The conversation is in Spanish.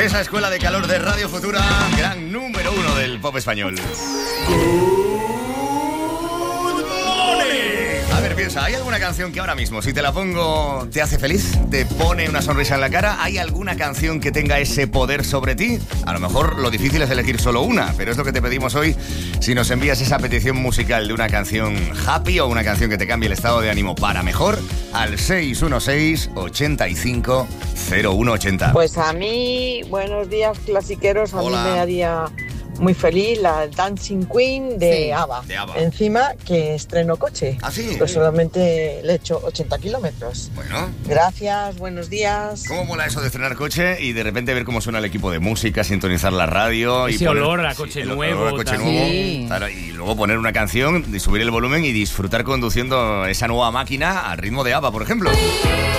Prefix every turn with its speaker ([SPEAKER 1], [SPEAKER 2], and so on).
[SPEAKER 1] Esa escuela de calor de Radio Futura, gran número 1 del pop español. A ver, piensa, ¿hay alguna canción que ahora mismo, si te la pongo, te hace feliz? ¿Te pone una sonrisa en la cara? ¿Hay alguna canción que tenga ese poder sobre ti? A lo mejor lo difícil es elegir solo una, pero es lo que te pedimos hoy. Si nos envías esa petición musical de una canción happy o una canción que te cambie el estado de ánimo para mejor, al 616-850180.
[SPEAKER 2] Pues a mí, buenos días clasiqueros,
[SPEAKER 1] Hola.
[SPEAKER 2] a mí me haría muy feliz la Dancing Queen de ABBA.
[SPEAKER 1] De ABBA.
[SPEAKER 2] Encima que estreno coche.
[SPEAKER 1] ¿Ah, sí?
[SPEAKER 2] Pues solamente le he hecho 80 kilómetros.
[SPEAKER 1] Bueno.
[SPEAKER 2] Gracias, buenos días.
[SPEAKER 1] ¿Cómo mola eso de estrenar coche y de repente ver cómo suena el equipo de música, sintonizar la radio?
[SPEAKER 3] Ese
[SPEAKER 1] y poner,
[SPEAKER 3] olor a coche nuevo.
[SPEAKER 1] Olor a coche
[SPEAKER 3] también.
[SPEAKER 1] nuevo.
[SPEAKER 4] Sí.
[SPEAKER 1] Claro, y luego poner una canción, subir el volumen y disfrutar conduciendo esa nueva máquina al ritmo de ABBA, por ejemplo.